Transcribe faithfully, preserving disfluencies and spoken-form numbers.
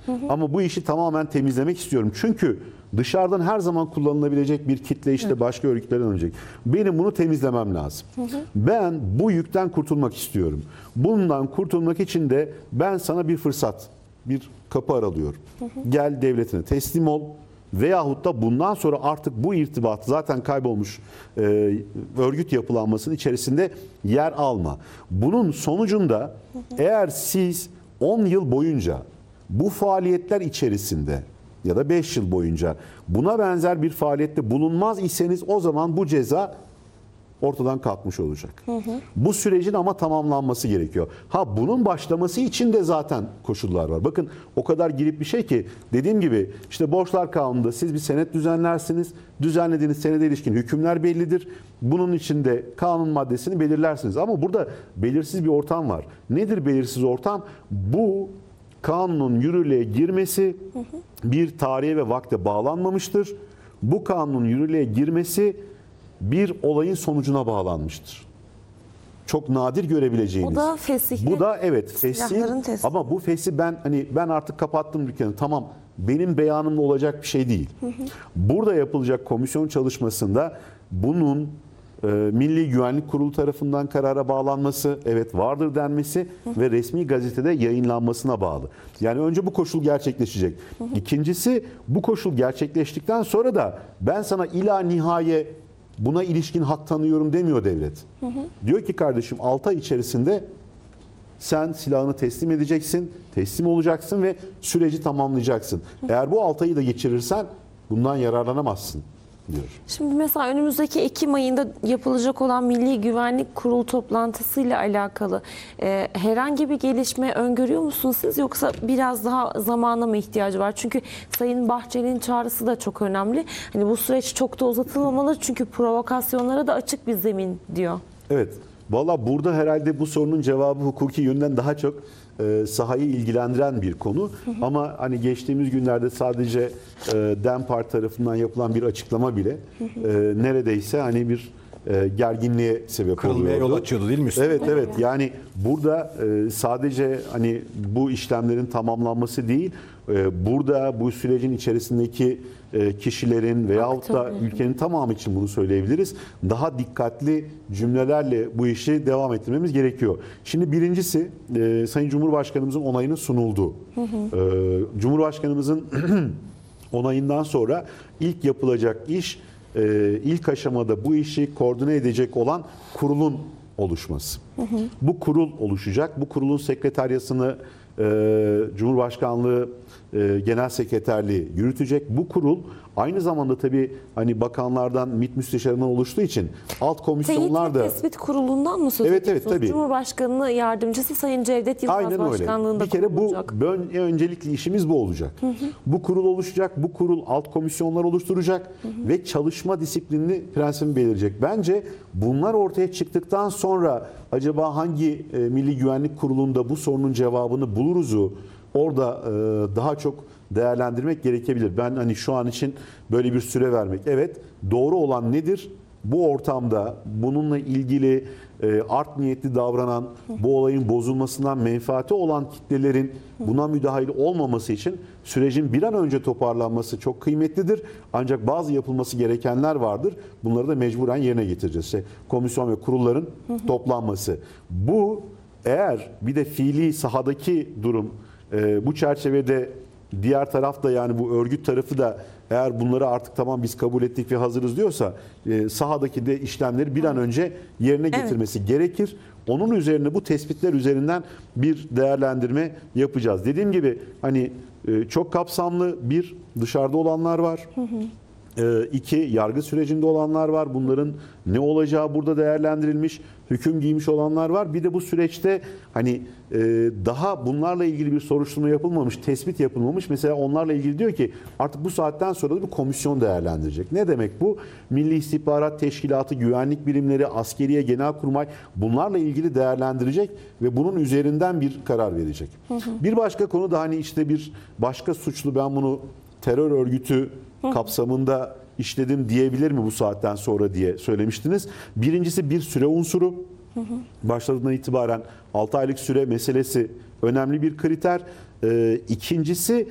Hı hı. Ama bu işi tamamen temizlemek istiyorum. Çünkü dışarıdan her zaman kullanılabilecek bir kitle işte başka örgütlerden önecek. Benim bunu temizlemem lazım. Hı hı. Ben bu yükten kurtulmak istiyorum. Bundan kurtulmak için de ben sana bir fırsat, bir kapı aralıyorum. Hı hı. Gel devletine teslim ol. Veyahut da bundan sonra artık bu irtibat zaten kaybolmuş e, örgüt yapılanmasının içerisinde yer alma. Bunun sonucunda hı hı. eğer siz on yıl boyunca bu faaliyetler içerisinde ya da beş yıl boyunca buna benzer bir faaliyette bulunmaz iseniz o zaman bu ceza ortadan kalkmış olacak. Hı hı. Bu sürecin ama tamamlanması gerekiyor. Ha bunun başlaması için de zaten koşullar var. Bakın o kadar girip bir şey ki dediğim gibi işte borçlar kanununda siz bir senet düzenlersiniz. Düzenlediğiniz senede ilişkin hükümler bellidir. Bunun içinde kanun maddesini belirlersiniz. Ama burada belirsiz bir ortam var. Nedir belirsiz ortam? Bu kanunun yürürlüğe girmesi hı hı. bir tarihe ve vakte bağlanmamıştır. Bu kanunun yürürlüğe girmesi bir olayın sonucuna bağlanmıştır. Çok nadir görebileceğiniz. O da fesih. Bu da evet fesih. Ama bu fesih ben hani ben artık kapattım dükkanı. Tamam benim beyanımla olacak bir şey değil. Hı hı. Burada yapılacak komisyon çalışmasında bunun e, Milli Güvenlik Kurulu tarafından karara bağlanması, evet vardır denmesi hı hı. ve resmi gazetede yayınlanmasına bağlı. Yani önce bu koşul gerçekleşecek. Hı hı. İkincisi bu koşul gerçekleştikten sonra da ben sana ila nihaye buna ilişkin hak tanıyorum demiyor devlet. Hı hı. Diyor ki kardeşim altı ay içerisinde sen silahını teslim edeceksin, teslim olacaksın ve süreci tamamlayacaksın. Hı hı. Eğer bu altı ayı da geçirirsen bundan yararlanamazsın diyor. Şimdi mesela önümüzdeki Ekim ayında yapılacak olan Milli Güvenlik Kurulu toplantısıyla alakalı e, herhangi bir gelişme öngörüyor musunuz siz yoksa biraz daha zamana mı ihtiyacı var? Çünkü Sayın Bahçeli'nin çağrısı da çok önemli. Hani bu süreç çok da uzatılmamalı çünkü provokasyonlara da açık bir zemin diyor. Evet. Valla burada herhalde bu sorunun cevabı hukuki yönden daha çok e, sahayı ilgilendiren bir konu. Hı hı. Ama hani geçtiğimiz günlerde sadece e, DEM Parti tarafından yapılan bir açıklama bile hı hı. E, neredeyse hani bir e, gerginliğe sebep Kırılmaya oluyordu. yol açıyordu değil mi? Evet evet yani burada e, sadece hani bu işlemlerin tamamlanması değil, e, burada bu sürecin içerisindeki e, kişilerin veyahut da ülkenin tamamı için bunu söyleyebiliriz. Daha dikkatli cümlelerle bu işi devam ettirmemiz gerekiyor. Şimdi birincisi e, Sayın Cumhurbaşkanımızın onayının sunulduğu. Hı hı. E, Cumhurbaşkanımızın onayından sonra ilk yapılacak iş Ee, ilk aşamada bu işi koordine edecek olan kurulun oluşması. Hı hı. Bu kurul oluşacak. Bu kurulun sekreteryasını e, Cumhurbaşkanlığı e, Genel Sekreterliği yürütecek. Bu kurul aynı zamanda tabii hani bakanlardan, MİT müsteşarından oluştuğu için alt komisyonlar da... Teyit ve Tespit Kurulu'ndan mı söz evet, evet, tabii. Cumhurbaşkanı Yardımcısı Sayın Cevdet Yılmaz aynen Başkanlığında öyle. Bir kere bu kurulacak. öncelikli işimiz bu olacak. Hı hı. Bu kurul oluşacak, bu kurul alt komisyonlar oluşturacak hı hı. ve çalışma disiplinini, prensibini belirleyecek. Bence bunlar ortaya çıktıktan sonra acaba hangi e, Milli Güvenlik Kurulu'nda bu sorunun cevabını buluruzu orada e, daha çok değerlendirmek gerekebilir. Ben hani şu an için böyle bir süre vermek. Evet, doğru olan nedir? Bu ortamda bununla ilgili e, art niyetli davranan, bu olayın bozulmasından menfaati olan kitlelerin buna müdahil olmaması için sürecin bir an önce toparlanması çok kıymetlidir. Ancak bazı yapılması gerekenler vardır. Bunları da mecburen yerine getireceğiz. İşte komisyon ve kurulların toplanması. Bu eğer bir de fiili sahadaki durum e, bu çerçevede diğer taraf da yani bu örgüt tarafı da eğer bunları artık tamam biz kabul ettik ve hazırız diyorsa e, sahadaki de işlemleri bir an önce yerine getirmesi evet. gerekir. Onun üzerine bu tespitler üzerinden bir değerlendirme yapacağız. Dediğim gibi hani e, çok kapsamlı bir dışarıda olanlar var. Hı hı. E, iki yargı sürecinde olanlar var. Bunların ne olacağı burada değerlendirilmiş. Hüküm giymiş olanlar var. Bir de bu süreçte hani e, daha bunlarla ilgili bir soruşturma yapılmamış, tespit yapılmamış. Mesela onlarla ilgili diyor ki artık bu saatten sonra da bir komisyon değerlendirecek. Ne demek bu? Milli İstihbarat Teşkilatı, güvenlik birimleri, askeriye, genelkurmay bunlarla ilgili değerlendirecek ve bunun üzerinden bir karar verecek. Hı hı. Bir başka konu da hani işte bir başka suçlu ben bunu terör örgütü kapsamında işledim diyebilir mi bu saatten sonra diye söylemiştiniz. Birincisi bir süre unsuru. Hı hı. Başladığından itibaren altı aylık süre meselesi önemli bir kriter. Ee, ikincisi